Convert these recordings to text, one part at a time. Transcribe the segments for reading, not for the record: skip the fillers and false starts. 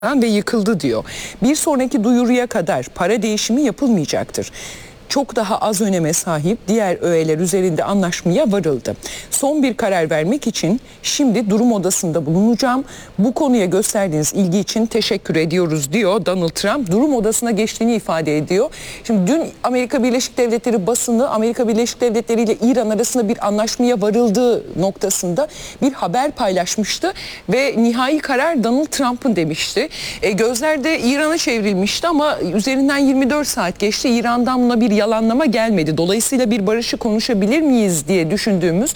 ve yıkıldı diyor. Bir sonraki duyuruya kadar para değişimi yapılmayacaktır. Çok daha az öneme sahip diğer öğeler üzerinde anlaşmaya varıldı. Son bir karar vermek için şimdi durum odasında bulunacağım. Bu konuya gösterdiğiniz ilgi için teşekkür ediyoruz diyor Donald Trump. Durum odasına geçtiğini ifade ediyor. Şimdi dün Amerika Birleşik Devletleri basını Amerika Birleşik Devletleri ile İran arasında bir anlaşmaya varıldığı noktasında bir haber paylaşmıştı ve nihai karar Donald Trump'ın demişti. Gözler de İran'a çevrilmişti ama üzerinden 24 saat geçti. İran'dan buna bir yalanlama gelmedi. Dolayısıyla bir barışı konuşabilir miyiz diye düşündüğümüz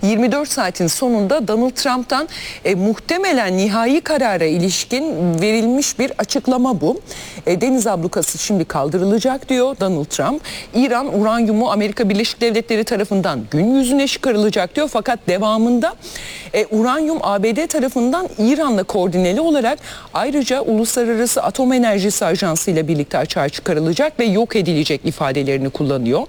24 saatin sonunda Donald Trump'tan muhtemelen nihai karara ilişkin verilmiş bir açıklama bu. Deniz ablukası şimdi kaldırılacak diyor Donald Trump. İran uranyumu Amerika Birleşik Devletleri tarafından gün yüzüne çıkarılacak diyor. Fakat devamında uranyum ABD tarafından İran'la koordineli olarak ayrıca Uluslararası Atom Enerjisi Ajansı ile birlikte açığa çıkarılacak ve yok edilecek ifadelerini kullanıyor.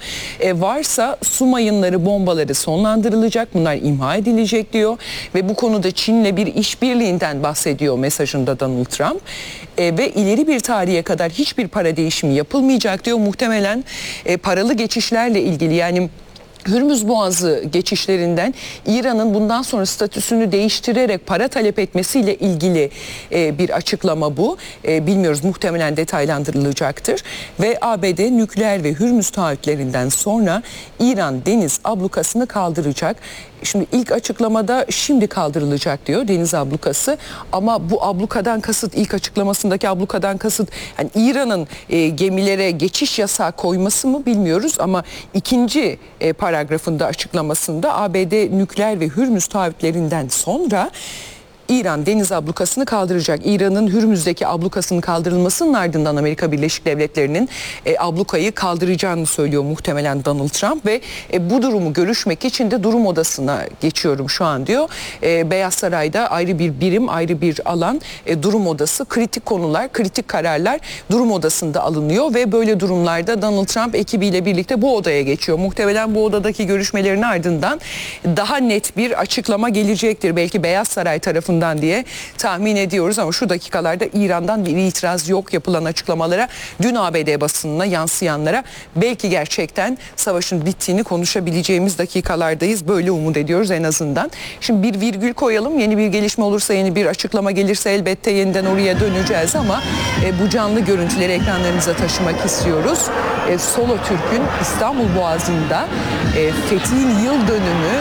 Varsa su mayınları, bombaları sonlandırılacak, bunlar imha edilecek diyor ve bu konuda Çin'le bir işbirliğinden bahsediyor mesajında Donald Trump. Ve ileri bir tarihe kadar hiçbir para değişimi yapılmayacak diyor. Muhtemelen paralı geçişlerle ilgili, yani Hürmüz Boğazı geçişlerinden İran'ın bundan sonra statüsünü değiştirerek para talep etmesiyle ilgili bir açıklama bu. Bilmiyoruz, muhtemelen detaylandırılacaktır. Ve ABD nükleer ve Hürmüz taahhütlerinden sonra İran deniz ablukasını kaldıracak. Şimdi ilk açıklamada şimdi kaldırılacak diyor deniz ablukası, ama bu ablukadan kasıt, ilk açıklamasındaki ablukadan kasıt yani İran'ın gemilere geçiş yasağı koyması mı bilmiyoruz, ama ikinci paragrafında, açıklamasında ABD nükleer ve Hürmüz taahhütlerinden sonra İran deniz ablukasını kaldıracak. İran'ın Hürmüz'deki ablukasının kaldırılmasının ardından Amerika Birleşik Devletleri'nin ablukayı kaldıracağını söylüyor muhtemelen Donald Trump ve bu durumu görüşmek için de durum odasına geçiyorum şu an diyor. Beyaz Saray'da ayrı bir birim, ayrı bir alan, durum odası, kritik konular, kritik kararlar durum odasında alınıyor ve böyle durumlarda Donald Trump ekibiyle birlikte bu odaya geçiyor. Muhtemelen bu odadaki görüşmelerin ardından daha net bir açıklama gelecektir. Belki Beyaz Saray tarafından diye tahmin ediyoruz, ama şu dakikalarda İran'dan bir itiraz yok yapılan açıklamalara, dün ABD basınına yansıyanlara. Belki gerçekten savaşın bittiğini konuşabileceğimiz dakikalardayız, böyle umut ediyoruz en azından. Şimdi bir virgül koyalım, yeni bir gelişme olursa, yeni bir açıklama gelirse elbette yeniden oraya döneceğiz, ama bu canlı görüntüleri ekranlarınıza taşımak istiyoruz. Solo Türk'ün İstanbul Boğazı'nda Fethi'nin yıl dönümü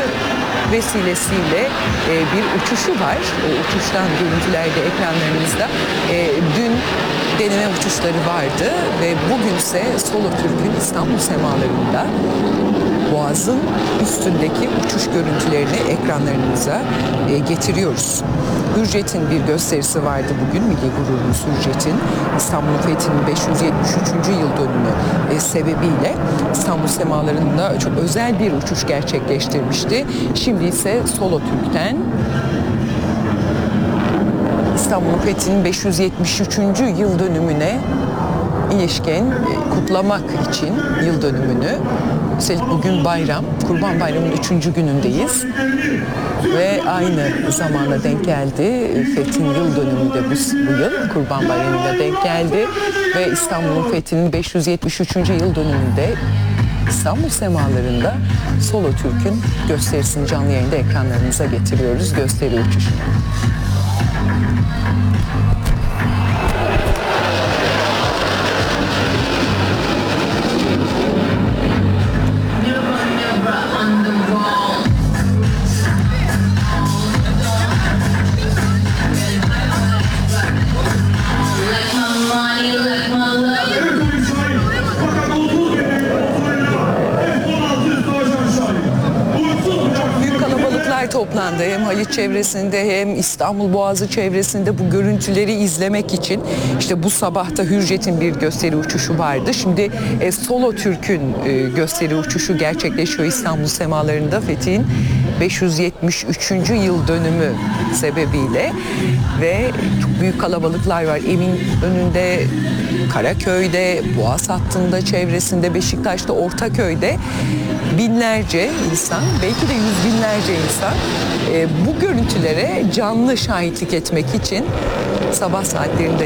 vesilesiyle bir uçuşu var. O uçuştan görüntüler de ekranlarınızda. Dün deneme uçuşları vardı ve bugünse Solo Türk'ün İstanbul semalarında Boğaz'ın üstündeki uçuş görüntülerini ekranlarınıza getiriyoruz. Hürjet'in bir gösterisi vardı bugün, milli gururumuz Hürjet'in İstanbul'un fethinin 573. yıl dönümü sebebiyle İstanbul semalarında çok özel bir uçuş gerçekleştirmişti. Şimdi ise Solo Türk'ten İstanbul'un fethinin 573. yıl dönümüne ilişkin kutlamak için yıl dönümünü, üstelik bugün bayram, Kurban Bayramı'nın 3. günündeyiz ve aynı zamana denk geldi. Fethi'nin yıl dönümü de bu yıl Kurban Bayramı'na denk geldi ve İstanbul'un fethinin 573. yıl dönümünde İstanbul semalarında Solo Türk'ün gösterisini canlı yayında ekranlarınıza getiriyoruz, gösteri uçuşunu. Toplandı hem Haliç çevresinde hem İstanbul Boğazı çevresinde bu görüntüleri izlemek için. İşte bu sabah da Hürjet'in bir gösteri uçuşu vardı. Şimdi Solo Türk'ün gösteri uçuşu gerçekleşiyor İstanbul semalarında Fethi'nin 573. yıl dönümü sebebiyle ve çok büyük kalabalıklar var. Emin önünde, Karaköy'de, Boğaz hattında çevresinde, Beşiktaş'ta, Ortaköy'de binlerce insan, belki de yüz binlerce insan bu görüntülere canlı şahitlik etmek için sabah saatlerinde